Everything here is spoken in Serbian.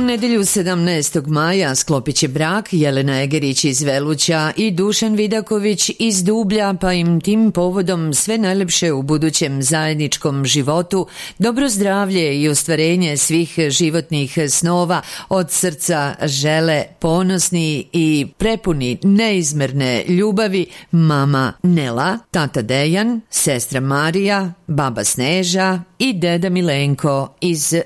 nedjelju 17. maja sklopit će brak Jelena Egerić iz Veluća i Dušan Vidaković iz Dublja, pa im tim povodom sve najljepše u budućem zajedničkom životu, dobro zdravlje i ostvarenje svih životnih snova od srca žele ponosni i prepuni neizmerne ljubavi mama Nela, tata Dejan, sestra Marija, baba Sneža i deda Milenko iz